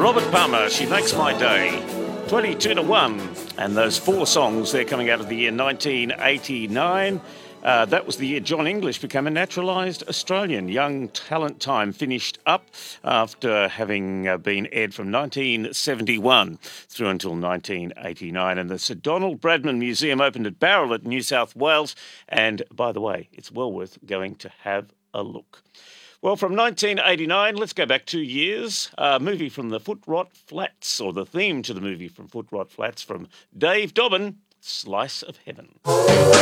Robert Palmer, She Makes My Day. 22-1. And those four songs, they're coming out of the year 1989. That was the year John English became a naturalised Australian. Young Talent Time finished up after having been aired from 1971 through until 1989. And the Sir Donald Bradman Museum opened at Bowral, New South Wales. And by the way, it's well worth going to have a look. Well, from 1989, let's go back 2 years. A movie from the Foot Rot Flats, or the theme to the movie from Foot Rot Flats, from Dave Dobbin, Slice of Heaven.